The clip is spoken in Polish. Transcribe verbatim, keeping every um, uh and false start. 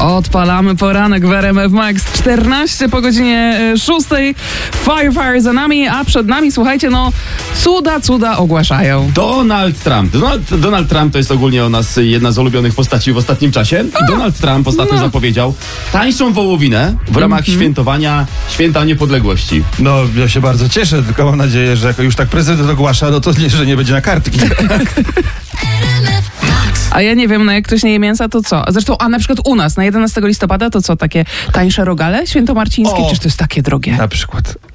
Odpalamy poranek w R M F Max. czternaście po godzinie szóstej. Firefire za nami, a przed nami, słuchajcie, no cuda, cuda ogłaszają. Donald Trump. Donald, Donald Trump to jest ogólnie o nas jedna z ulubionych postaci w ostatnim czasie. A, Donald Trump ostatnio no. zapowiedział tańszą wołowinę w ramach mm-hmm. świętowania Święta Niepodległości. No, ja się bardzo cieszę, tylko mam nadzieję, że jak już tak prezydent ogłasza, no to nie, że nie będzie na kartki. A ja nie wiem, no jak ktoś nie je mięsa, to co? Zresztą, a na przykład u nas na jedenastego listopada to co? Takie tańsze rogale świętomarcińskie? O, Czyż to jest takie drogie? Na przykład.